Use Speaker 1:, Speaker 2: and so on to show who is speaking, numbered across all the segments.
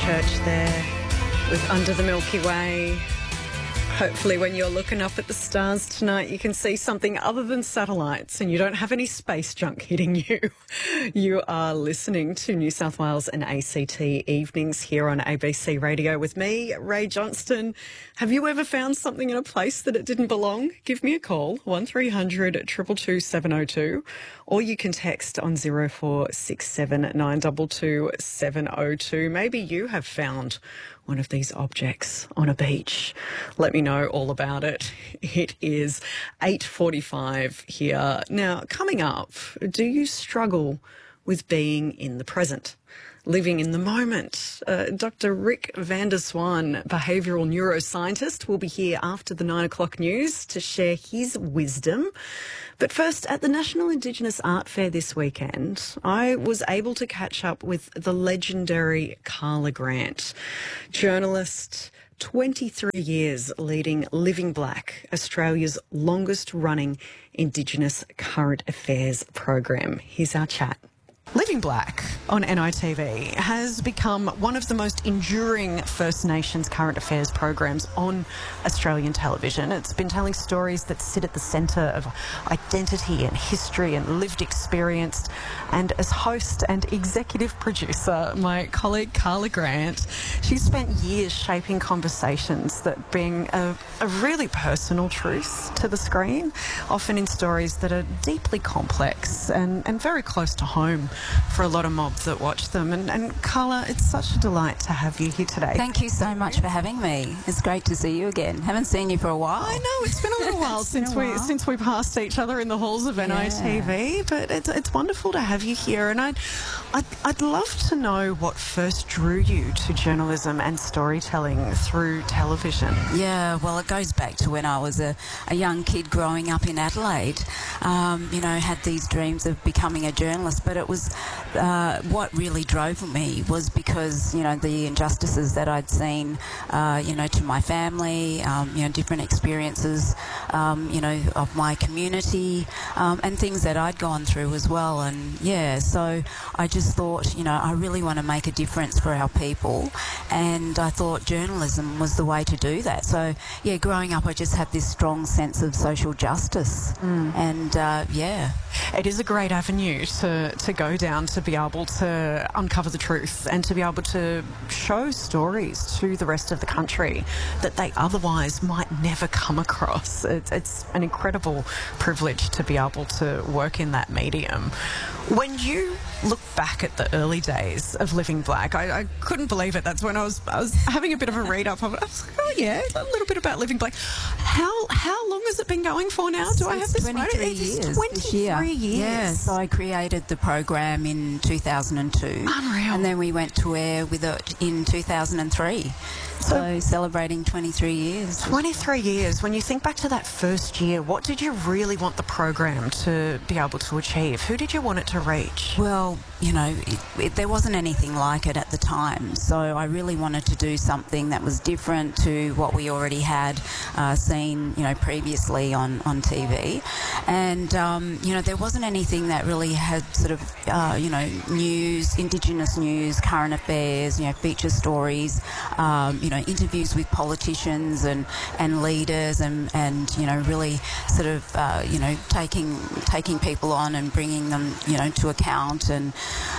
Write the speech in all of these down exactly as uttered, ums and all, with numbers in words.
Speaker 1: Church there with Under the Milky Way. Hopefully when you're looking up at the stars tonight, you can see something other than satellites and you don't have any space junk hitting you. You are listening to New South Wales and A C T Evenings here on A B C Radio with me, Ray Johnston. Have you ever found something in a place that it didn't belong? Give me a call, one three hundred two two two seven oh two, or you can text on zero four six seven nine two two seven oh two. Maybe you have found one of these objects on a beach. Let me know all about it. It is eight forty-five here. Now, coming up, do you struggle with being in the present, living in the moment? Uh, Doctor Rick van der Swan, behavioural neuroscientist, will be here after the nine o'clock news to share his wisdom. But first, at the National Indigenous Art Fair this weekend, I was able to catch up with the legendary Carla Grant, journalist, twenty-three years leading Living Black, Australia's longest running Indigenous current affairs program. Here's our chat. Living Black on N I T V has become one of the most enduring First Nations current affairs programs on Australian television. It's been telling stories that sit at the centre of identity and history and lived experience. And as host and executive producer, my colleague Carla Grant, she's spent years shaping conversations that bring a, a really personal truth to the screen, often in stories that are deeply complex and, and very close to home for a lot of mobs that watch them. And, and Carla, it's such a delight to have you here today.
Speaker 2: Thank you so much for having me. It's great to see you again. Haven't seen you for a while.
Speaker 1: I know, it's been a little while since we while. since we passed each other in the halls of yeah. N I T V, but it's it's wonderful to have you here. And I'd, I'd I'd love to know what first drew you to journalism and storytelling through television.
Speaker 2: Yeah, well, it goes back to when I was a, a young kid growing up in Adelaide. Um, you know, had these dreams of becoming a journalist, but it was uh, what really drove me was because, you know, the injustices that I'd seen, uh, you know, to my family, um, you know, different experiences, um, you know, of my community, um, and things that I'd gone through as well. And yeah, so I just thought, you know, I really want to make a difference for our people, and I thought journalism was the way to do that. So yeah, growing up I just had this strong sense of social justice, mm. and uh, yeah.
Speaker 1: It is a great avenue to, to go down, to be able to uncover the truth and to be able to show stories to the rest of the country that they otherwise might never come across. It's, it's an incredible privilege to be able to work in that medium. When you look back at the early days of Living Black, I, I couldn't believe it. That's when I was I was having a bit of a read up of it. I was like, oh yeah, a little bit about Living Black. How how long has it been going for now? Do I have this right?
Speaker 2: twenty-three years.
Speaker 1: twenty-three years.
Speaker 2: Yeah, so I created the program in two thousand two.
Speaker 1: Unreal.
Speaker 2: And then we went to air with it in two thousand three. So, so celebrating twenty-three years.
Speaker 1: twenty-three years. When you think back to that first year, what did you really want the program to be able to achieve? Who did you want it to reach?
Speaker 2: Well, you know, it, it, there wasn't anything like it at the time. So I really wanted to do something that was different to what we already had uh, seen, you know, previously on, on T V. And, um, you know, there wasn't anything that really had sort of, uh, you know, news, Indigenous news, current affairs, you know, feature stories, um, you know, interviews with politicians and, and leaders and, and, you know, really sort of, uh, you know, taking taking people on and bringing them, you know, to account and,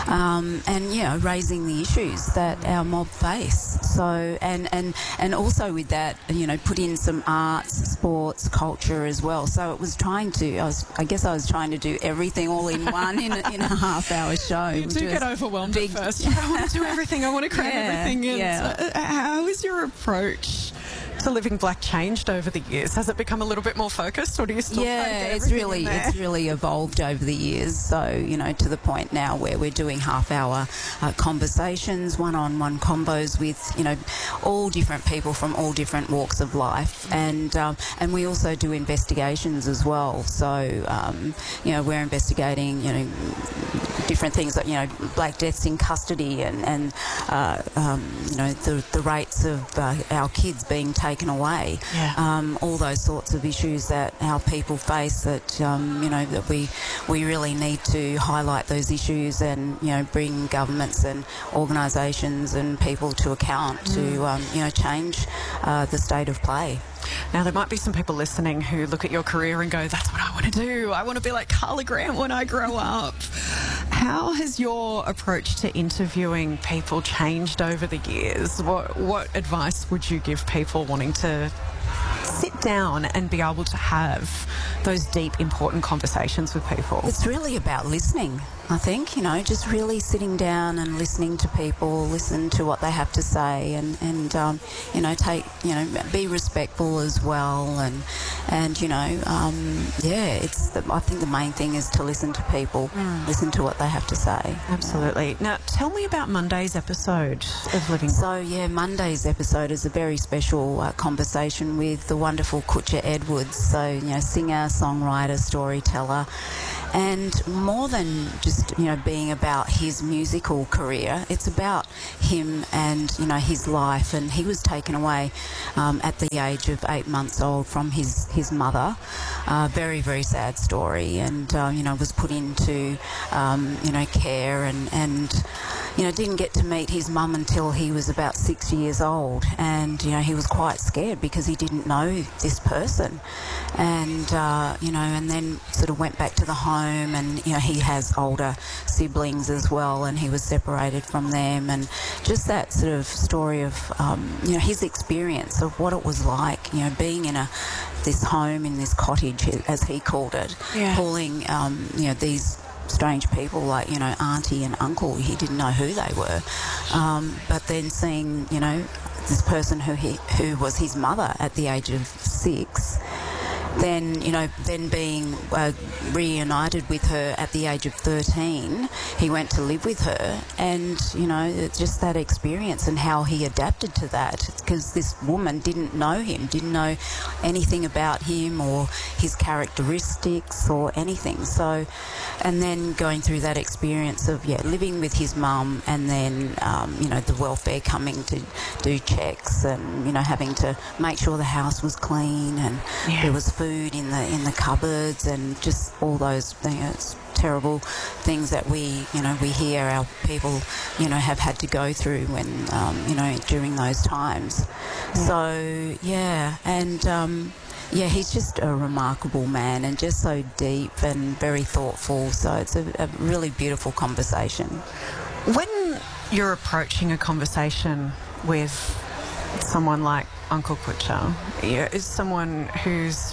Speaker 2: um, and you know, raising the issues that our mob face. So, and, and, and also with that, you know, put in some arts, sports, culture as well. So it was trying to, I, was, I guess I was trying to do everything all in one in a, in a half-hour show.
Speaker 1: You do get overwhelmed
Speaker 2: big,
Speaker 1: at first. I want to do everything. I want to create
Speaker 2: yeah,
Speaker 1: everything. And
Speaker 2: yeah.
Speaker 1: So, uh, how is your approach to Living Black changed over the years? Has it become a little bit more focused, or do you still
Speaker 2: yeah
Speaker 1: try to get
Speaker 2: it's really
Speaker 1: in there?
Speaker 2: It's really evolved over the years, so you know, to the point now where we're doing half hour uh, conversations, one-on-one combos with, you know, all different people from all different walks of life, and um, and we also do investigations as well. So um, you know, we're investigating, you know, different things like, you know, black deaths in custody and, and uh, um, you know, the, the rates of uh, our kids being taken away.
Speaker 1: Yeah.
Speaker 2: Um, all those sorts of issues that our people face that, um, you know, that we, we really need to highlight those issues and, you know, bring governments and organisations and people to account mm. to, um, you know, change uh, the state of play.
Speaker 1: Now, there might be some people listening who look at your career and go, that's what I want to do. I want to be like Carla Grant when I grow up. How has your approach to interviewing people changed over the years? What, what advice would you give people wanting to sit down and be able to have those deep, important conversations with people?
Speaker 2: It's really about listening, I think, you know, just really sitting down and listening to people, listen to what they have to say and, and um, you know, take, you know, be respectful as well and, and you know, um, yeah, it's, the, I think the main thing is to listen to people, mm. listen to what they have to say.
Speaker 1: Absolutely. Now, tell me about Monday's episode of Living Black.
Speaker 2: So, yeah, Monday's episode is a very special uh, conversation with the wonderful Kutcha Edwards, so, you know, singer, songwriter, storyteller, and more than just, you know, being about his musical career, it's about him and, you know, his life. And he was taken away um, at the age of eight months old from his, his mother. Uh, very, very sad story, and, uh, you know, was put into, um, you know, care and, and you know, didn't get to meet his mum until he was about six years old. And, you know, he was quite scared because he didn't know this person. And, uh, you know, and then sort of went back to the home and, you know, he has older siblings as well and he was separated from them. And just that sort of story of, um, you know, his experience of what it was like, you know, being in a this home, in this cottage, as he called it,
Speaker 1: yeah.
Speaker 2: calling, um, you know, these strange people like, you know, auntie and uncle. He didn't know who they were. Um, but then seeing, you know, this person who he who was his mother at the age of six, then, you know, then being uh, reunited with her at the age of thirteen, he went to live with her, and, you know, it's just that experience and how he adapted to that, because this woman didn't know him, didn't know anything about him or his characteristics or anything. So, and then going through that experience of, yeah, living with his mum, and then, um, you know, the welfare coming to do checks and, you know, having to make sure the house was clean and
Speaker 1: yeah.
Speaker 2: there was food in the in the cupboards, and just all those, you know, terrible things that we, you know, we hear our people, you know, have had to go through when, um, you know, during those times. Yeah. So, yeah, and, um, yeah, he's just a remarkable man and just so deep and very thoughtful. So it's a, a really beautiful conversation.
Speaker 1: When you're approaching a conversation with someone like Uncle Kutcha, yeah, is someone whose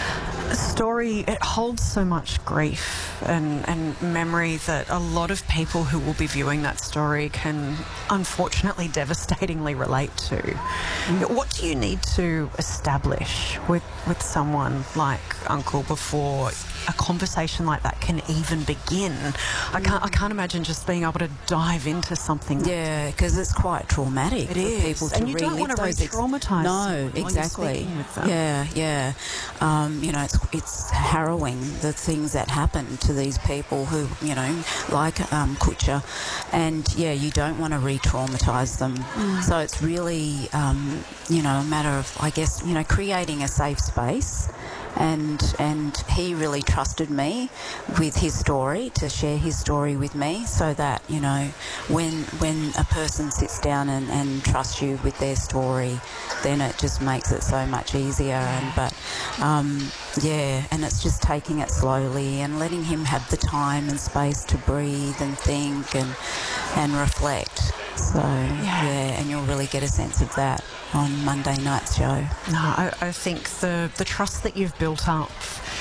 Speaker 1: story, it holds so much grief and, and memory that a lot of people who will be viewing that story can unfortunately devastatingly relate to. Mm. What do you need to establish with, with someone like Uncle before a conversation like that can even begin? I can't I can't imagine just being able to dive into something.
Speaker 2: Yeah, because it's quite traumatic
Speaker 1: it
Speaker 2: for
Speaker 1: is.
Speaker 2: people to
Speaker 1: and you
Speaker 2: relive
Speaker 1: don't want to
Speaker 2: those
Speaker 1: re-traumatise
Speaker 2: No, exactly.
Speaker 1: with them.
Speaker 2: Yeah, yeah. Um, you know, it's it's harrowing, the things that happen to these people who, you know, like um, Kutcha, and yeah, you don't want to re-traumatise them. Mm. So it's really, um, you know, a matter of, I guess, you know, creating a safe space. And and he really trusted me with his story, to share his story with me, so that, you know, when when a person sits down and, and trusts you with their story, then it just makes it so much easier. And but um, yeah, and it's just taking it slowly and letting him have the time and space to breathe and think and and reflect. So, yeah. yeah, and you'll really get a sense of that on Monday night's show.
Speaker 1: No, I, I think the, the trust that you've built up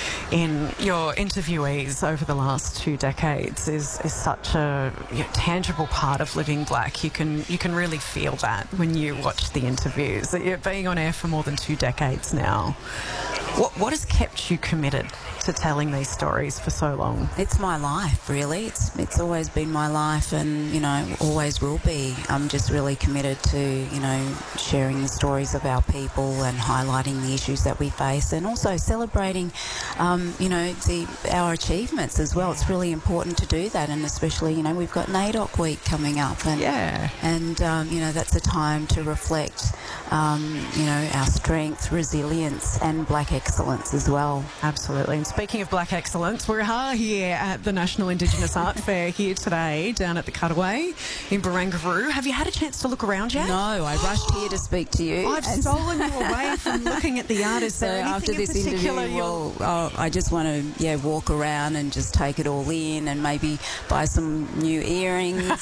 Speaker 1: in your interviewees over the last two decades is, is such a you know, tangible part of Living Black. You can you can really feel that when you watch the interviews. That you're being on air for more than two decades now. What, what has kept you committed to telling these stories for so long?
Speaker 2: It's my life, really. It's it's always been my life, and you know, always will be. I'm just really committed to you know sharing the stories of our people and highlighting the issues that we face, and also celebrating, um, you know, the our achievements as well. It's really important to do that, and especially you know we've got NAIDOC Week coming up, and
Speaker 1: yeah,
Speaker 2: and um, you know that's a time to reflect, um, you know, our strength, resilience, and black excellence as well.
Speaker 1: Absolutely. And speaking of black excellence, we are here at the National Indigenous Art Fair here today down at the Cutaway in Barangaroo. Have you had a chance to look around yet?
Speaker 2: No, I rushed here to speak to you.
Speaker 1: I've stolen you away from looking at the art. Is there
Speaker 2: so
Speaker 1: anything
Speaker 2: after
Speaker 1: in
Speaker 2: this interview, well, oh, I just want to yeah walk around and just take it all in, and maybe buy some new earrings. And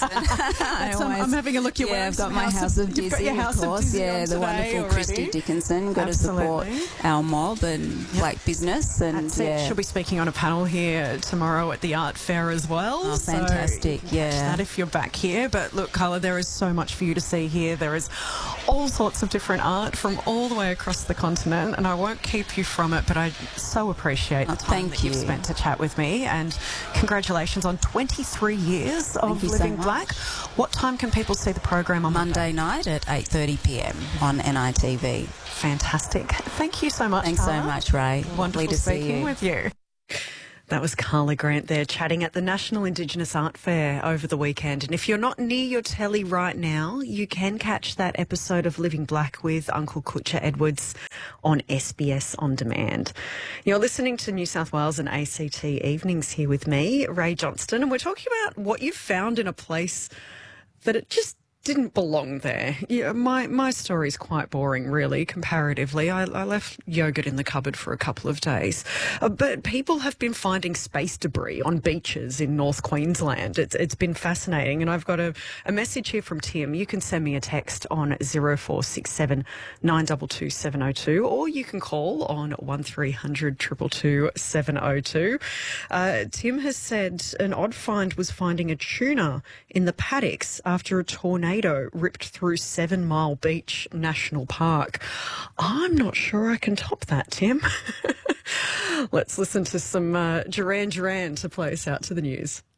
Speaker 2: I
Speaker 1: um,
Speaker 2: always,
Speaker 1: I'm having a look. You're
Speaker 2: yeah, I've got
Speaker 1: some
Speaker 2: my
Speaker 1: House
Speaker 2: House
Speaker 1: of,
Speaker 2: of
Speaker 1: you've got
Speaker 2: Dizzy,
Speaker 1: your House
Speaker 2: of course.
Speaker 1: Of Dizzy
Speaker 2: yeah,
Speaker 1: on
Speaker 2: the
Speaker 1: today
Speaker 2: wonderful
Speaker 1: already.
Speaker 2: Christy Dickinson. Got
Speaker 1: Absolutely.
Speaker 2: to support our mob and
Speaker 1: Yep.
Speaker 2: black business, and
Speaker 1: That's it.
Speaker 2: yeah.
Speaker 1: She'll be speaking on a panel here tomorrow at the art fair as well.
Speaker 2: Oh,
Speaker 1: So
Speaker 2: fantastic,
Speaker 1: you can
Speaker 2: yeah.
Speaker 1: catch that if you're back here. But look, Carla, there is so much for you to see here. There is all sorts of different art from all the way across the continent, and I won't keep you from it, but I so appreciate the
Speaker 2: Oh,
Speaker 1: time
Speaker 2: thank
Speaker 1: that you've
Speaker 2: you.
Speaker 1: spent to chat with me, and congratulations on twenty-three years of
Speaker 2: Thank you so
Speaker 1: Living
Speaker 2: much.
Speaker 1: Black. What time can people see the program on
Speaker 2: Monday night at eight thirty p m on N I T V.
Speaker 1: Fantastic. Thank you so much,
Speaker 2: Thanks
Speaker 1: Carla.
Speaker 2: so much, Ray.
Speaker 1: Wonderful
Speaker 2: Lovely to
Speaker 1: speaking
Speaker 2: see you.
Speaker 1: with you. That was Carla Grant there chatting at the National Indigenous Art Fair over the weekend. And if you're not near your telly right now, you can catch that episode of Living Black with Uncle Kutcha Edwards on S B S On Demand. You're listening to New South Wales and A C T Evenings here with me, Ray Johnston, and we're talking about what you found in a place that it just didn't belong there. Yeah, my my story's quite boring, really, comparatively. I, I left yogurt in the cupboard for a couple of days. Uh, but people have been finding space debris on beaches in North Queensland. It's It's been fascinating. And I've got a, a message here from Tim. You can send me a text on zero four six seven nine two two seven zero two, or you can call on one three hundred two two two seven zero two. Uh, Tim has said an odd find was finding a tuna in the paddocks after a tornado ripped through Seven Mile Beach National Park. I'm not sure I can top that, Tim. Let's listen to some uh, Duran Duran to play us out to the news.